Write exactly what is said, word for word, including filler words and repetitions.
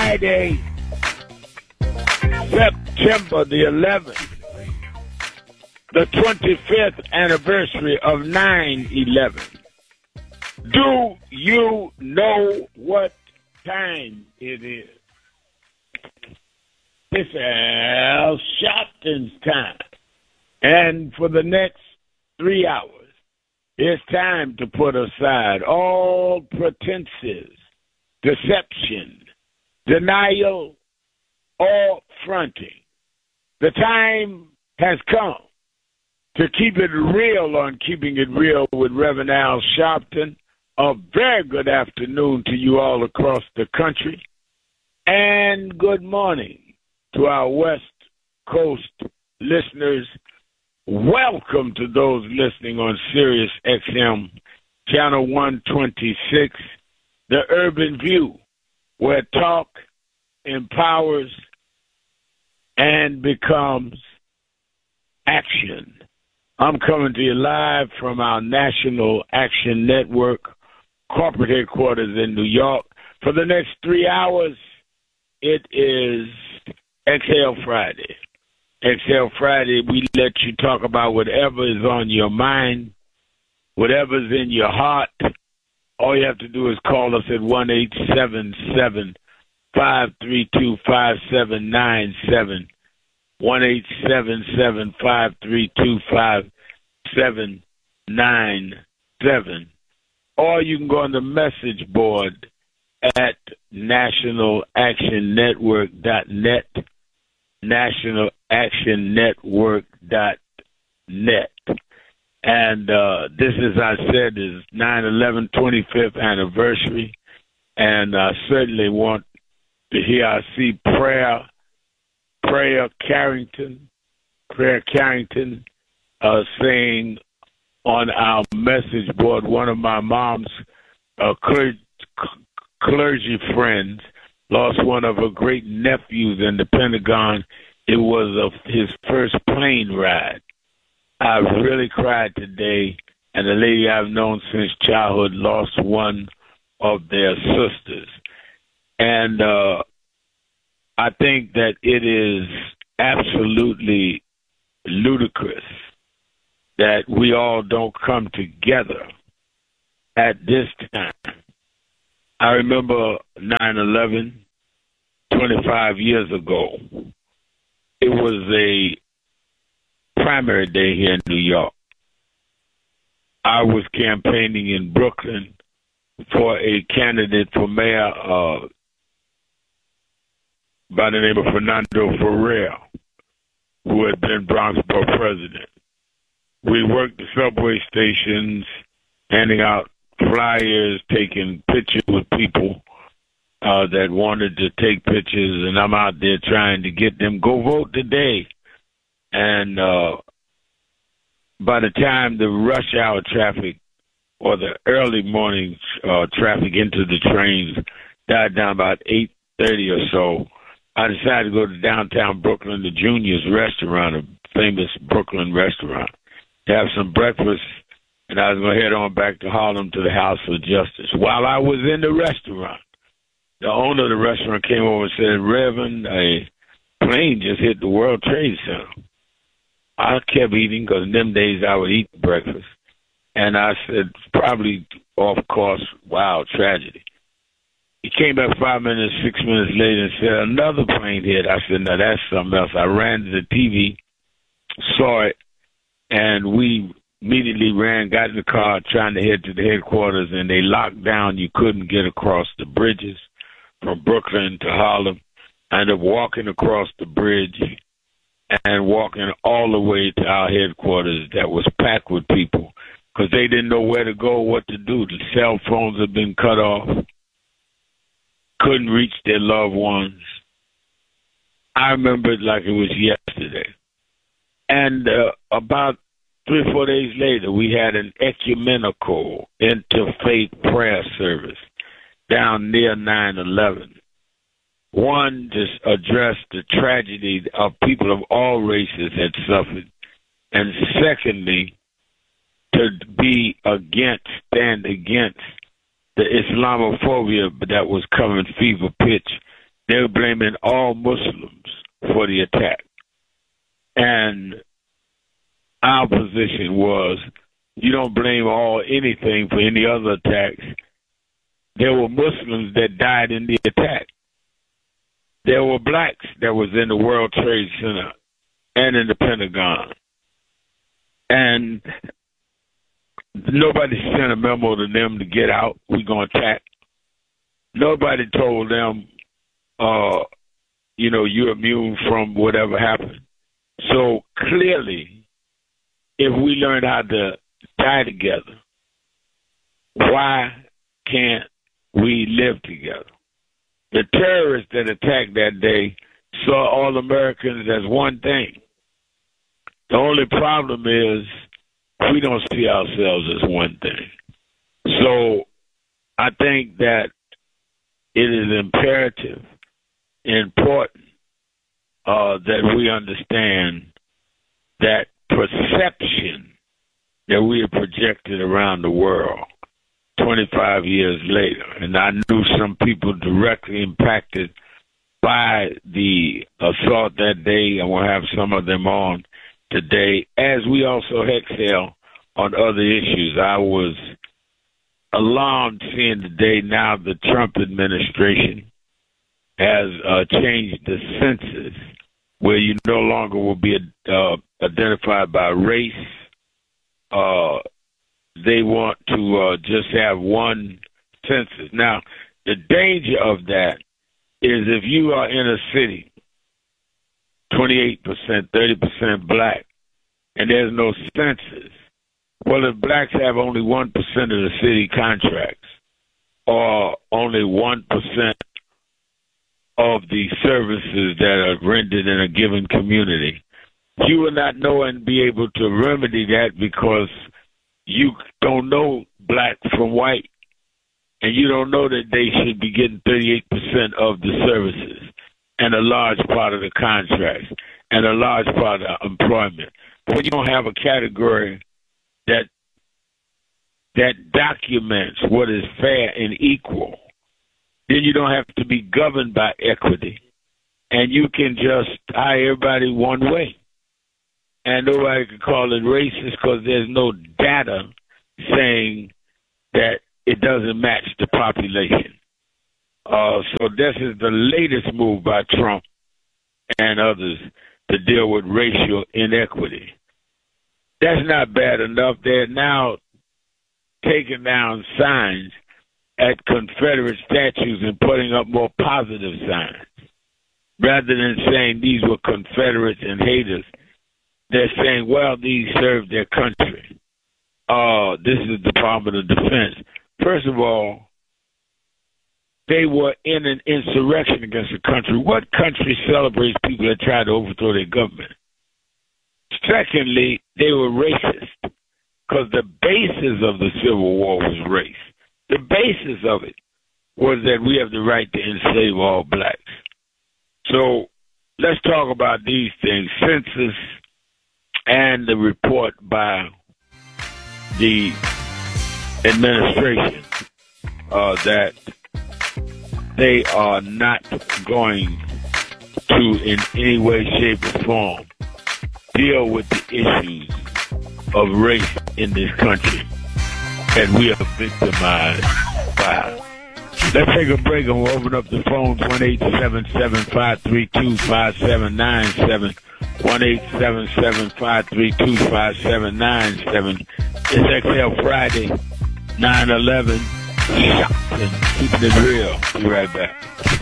Friday, September the eleventh, the twenty-fifth anniversary of nine eleven. Do you know what time it is? It's Al Sharpton's time. And for the next three hours, it's time to put aside all pretenses, deception, denial, or fronting. The time has come to keep it real on Keeping It Real with Reverend Al Sharpton. A very good afternoon to you all across the country. And good morning to our West Coast listeners. Welcome to those listening on Sirius X M, Channel one twenty-six, The Urban View, where talk empowers and becomes action. I'm coming to you live from our National Action Network corporate headquarters in New York. For the next three hours, it is Exhale Friday. Exhale Friday, we let you talk about whatever is on your mind, whatever's in your heart. All you have to do is call us at one eight seven seven, five three two, five seven nine seven, one eight seven seven, five three two, five seven nine seven. Or you can go on the message board at national action network dot net, national action network dot net. And uh, this, as I said, is nine eleven twenty-fifth anniversary. And I certainly want to hear, I see Prayer, Prayer Carrington, Prayer Carrington uh, saying on our message board, one of my mom's uh, clergy, clergy friends lost one of her great nephews in the Pentagon. It was a, his first plane ride. I really cried today, and the lady I've known since childhood lost one of their sisters. And uh, I think that it is absolutely ludicrous that we all don't come together at this time. I remember nine eleven, twenty-five years ago. It was a primary day here in New York. I was campaigning in Brooklyn for a candidate for mayor uh, by the name of Fernando Ferrer, who had been Bronxborough president. We worked the subway stations, handing out flyers, taking pictures with people uh, that wanted to take pictures, and I'm out there trying to get them, go vote today. And uh, by the time the rush hour traffic or the early morning uh, traffic into the trains died down about eight thirty or so, I decided to go to downtown Brooklyn, the Junior's restaurant, a famous Brooklyn restaurant, to have some breakfast, and I was going to head on back to Harlem to the House of Justice. While I was in the restaurant, the owner of the restaurant came over and said, Reverend, a plane just hit the World Trade Center. I kept eating because in them days I would eat breakfast. And I said, probably off course, wow, tragedy. He came back five minutes, six minutes later and said, another plane hit. I said, no, that's something else. I ran to the T V, saw it, and we immediately ran, got in the car, trying to head to the headquarters, and they locked down. You couldn't get across the bridges from Brooklyn to Harlem. I ended up walking across the bridge and walking all the way to our headquarters that was packed with people because they didn't know where to go, what to do. The cell phones had been cut off, couldn't reach their loved ones. I remember it like it was yesterday. And uh, about three or four days later, we had an ecumenical interfaith prayer service down near nine eleven. One, just addressed the tragedy of people of all races had suffered. And secondly, to be against, stand against the Islamophobia that was coming fever pitch they were blaming all Muslims for the attack. And our position was, you don't blame all anything for any other attacks. There were Muslims that died in the attack. There were blacks that was in the World Trade Center and in the Pentagon. And nobody sent a memo to them to get out. We're going to attack. Nobody told them, uh, you know, you're immune from whatever happened. So clearly, if we learn how to die together, why can't we live together? The terrorists that attacked that day saw all Americans as one thing. The only problem is we don't see ourselves as one thing. So I think that it is imperative, important, uh, that we understand that perception that we have projected around the world twenty-five years later. And I knew some people directly impacted by the assault that day, and we'll have some of them on today, as we also exhale on other issues. I was alarmed seeing today now the Trump administration has uh, changed the census where you no longer will be uh, identified by race. Uh, they want to uh, just have one census. Now, the danger of that is if you are in a city, twenty-eight percent, thirty percent black, and there's no census, well, if blacks have only one percent of the city contracts or only one percent of the services that are rendered in a given community, you will not know and be able to remedy that because you don't know black from white, and you don't know that they should be getting thirty-eight percent of the services and a large part of the contracts and a large part of employment. When you don't have a category that that documents what is fair and equal, then you don't have to be governed by equity, and you can just hire everybody one way. And nobody can call it racist because there's no data saying that it doesn't match the population. Uh, so this is the latest move by Trump and others to deal with racial inequity. That's not bad enough. They're now taking down signs at Confederate statues and putting up more positive signs. Rather than saying these were Confederates and haters, they're saying, well, these served their country. Uh, this is the Department of Defense. First of all, they were in an insurrection against the country. What country celebrates people that try to overthrow their government? Secondly, they were racist because the basis of the Civil War was race. The basis of it was that we have the right to enslave all blacks. So let's talk about these things. Census and the report by the administration uh, that they are not going to, in any way, shape, or form, deal with the issues of race in this country, and we are victimized by. Let's take a break and we'll open up the phones, one eight seven seven, five three two, five seven nine seven, one eight seven seven, five three two, five seven nine seven. It's X L Friday, nine eleven, shocked and keeping it real. Be right back.